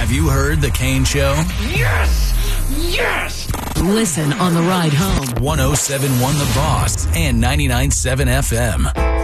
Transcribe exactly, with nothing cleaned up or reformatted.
Have you heard The Kane Show? Yes! Yes! Listen on the ride home. one oh seven point one The Boss and ninety-nine point seven F M.